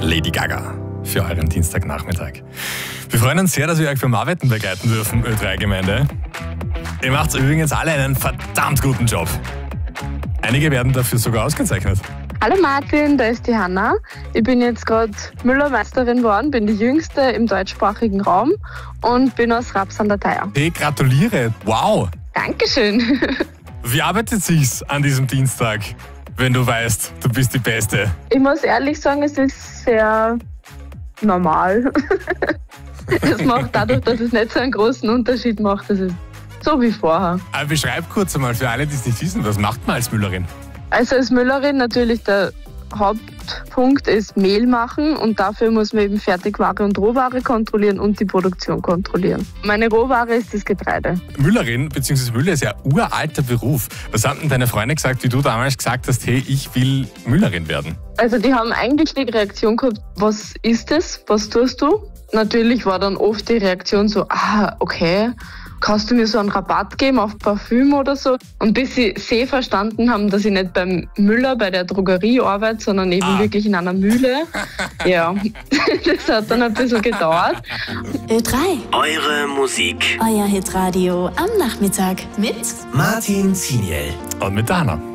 Lady Gaga für euren Dienstagnachmittag. Wir freuen uns sehr, dass wir euch beim Arbeiten begleiten dürfen, Ö3-Gemeinde. Ihr macht übrigens alle einen verdammt guten Job. Einige werden dafür sogar ausgezeichnet. Hallo Martin, da ist die Hanna. Ich bin jetzt gerade Müllermeisterin geworden, bin die Jüngste im deutschsprachigen Raum und bin aus Raps an der Theier. Hey, gratuliere! Wow! Dankeschön! Wie arbeitet sich's an diesem Dienstag, wenn du weißt, du bist die Beste? Ich muss ehrlich sagen, es ist sehr normal. Es macht dadurch, dass es nicht so einen großen Unterschied macht, es ist so wie vorher. Aber beschreib kurz einmal für alle, die es nicht wissen, was macht man als Müllerin? Also als Müllerin natürlich der Hauptpunkt ist Mehl machen und dafür muss man eben Fertigware und Rohware kontrollieren und die Produktion kontrollieren. Meine Rohware ist das Getreide. Müllerin bzw. Müller ist ja ein uralter Beruf. Was haben denn deine Freunde gesagt, wie du damals gesagt hast, hey, ich will Müllerin werden? Also die haben eigentlich die Reaktion gehabt, was ist das, was tust du? Natürlich war dann oft die Reaktion so, okay, kannst du mir so einen Rabatt geben auf Parfüm oder so? Und bis sie verstanden haben, dass ich nicht beim Müller, bei der Drogerie arbeite, sondern eben wirklich in einer Mühle. Ja, das hat dann ein bisschen gedauert. Ö3. Eure Musik. Euer Hitradio am Nachmittag mit Martin Ziniel Und mit Dana.